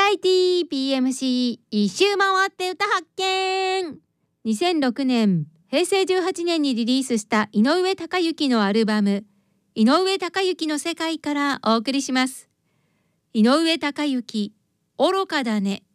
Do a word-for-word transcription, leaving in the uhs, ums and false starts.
ラエティー ピーエムシー 一周回って歌発見。にせんろくねんへいせいじゅうはちねんにリリースした井上貴之のアルバム井上貴之の世界からお送りします。井上貴之、愚かだね。